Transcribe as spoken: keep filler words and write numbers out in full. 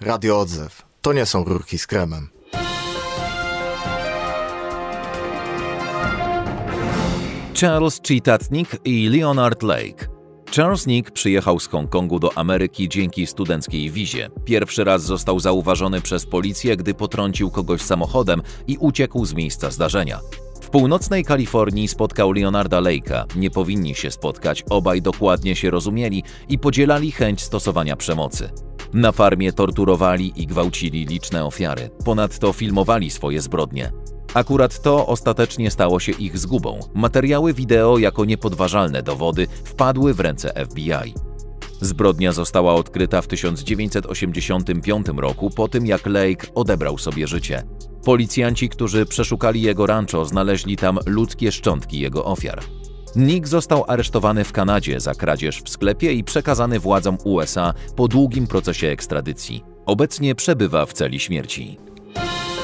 Radio Odzew. To nie są rurki z kremem. Charles Cheetah Nick i Leonard Lake. Charles Nick przyjechał z Hongkongu do Ameryki dzięki studenckiej wizie. Pierwszy raz został zauważony przez policję, gdy potrącił kogoś samochodem i uciekł z miejsca zdarzenia. W północnej Kalifornii spotkał Leonarda Lake'a. Nie powinni się spotkać, obaj dokładnie się rozumieli i podzielali chęć stosowania przemocy. Na farmie torturowali i gwałcili liczne ofiary. Ponadto filmowali swoje zbrodnie. Akurat to ostatecznie stało się ich zgubą. Materiały wideo jako niepodważalne dowody wpadły w ręce F B I. Zbrodnia została odkryta w tysiąc dziewięćset osiemdziesiątym piątym roku po tym, jak Lake odebrał sobie życie. Policjanci, którzy przeszukali jego rancho, znaleźli tam ludzkie szczątki jego ofiar. Nick został aresztowany w Kanadzie za kradzież w sklepie i przekazany władzom U S A po długim procesie ekstradycji. Obecnie przebywa w celi śmierci.